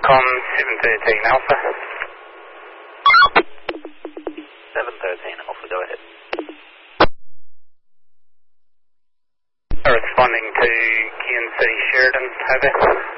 Con 713 Alpha. 713 Alpha, go ahead. Responding to Kansas City Sheridan, over.